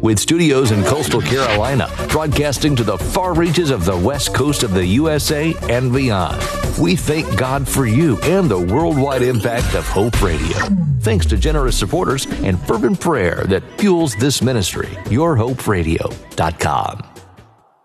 With studios in coastal Carolina, broadcasting to the far reaches of the west coast of the USA and beyond. We thank God for you and the worldwide impact of Hope Radio. Thanks to generous supporters and fervent prayer that fuels this ministry. YourHopeRadio.com.